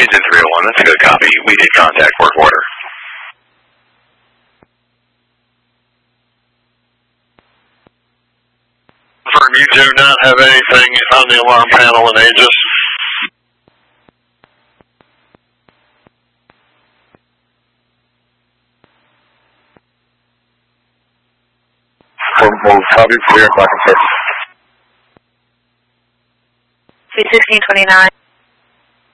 She's in 301. That's a good copy. We did contact work order. Confirm you do not have anything on the alarm panel in Aegis. Copy, clear, back and forth. 31629.